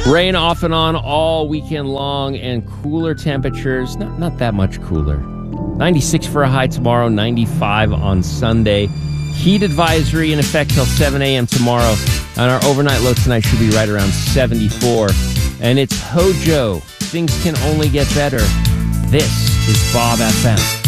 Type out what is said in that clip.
Rain off and on all weekend long and cooler temperatures. Not that much cooler. 96 for a high tomorrow, 95 on Sunday. Heat advisory in effect till 7 a.m. tomorrow. And our overnight low tonight should be right around 74. And it's Hojo. Things can only get better. This is Bob FM.